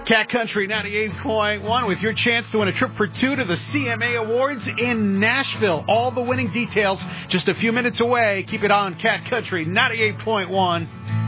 Cat Country 98.1 with your chance to win a trip for two to the CMA Awards in Nashville. All the winning details just a few minutes away. Keep it on Cat Country 98.1.